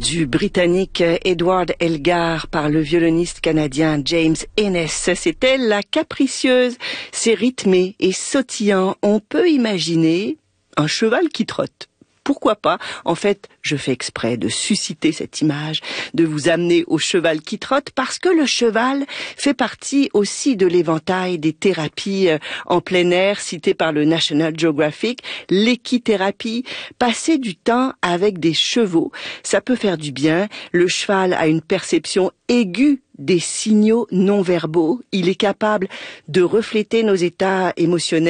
du Britannique Edward Elgar par le violoniste canadien James Ennis. C'était La Capricieuse. C'est rythmé et sautillant. On peut imaginer un cheval qui trotte. Pourquoi pas? En fait, je fais exprès de susciter cette image, de vous amener au cheval qui trotte, parce que le cheval fait partie aussi de l'éventail des thérapies en plein air citées par le National Geographic, l'équithérapie. Passer du temps avec des chevaux, ça peut faire du bien. Le cheval a une perception aiguë des signaux non verbaux. Il est capable de refléter nos états émotionnels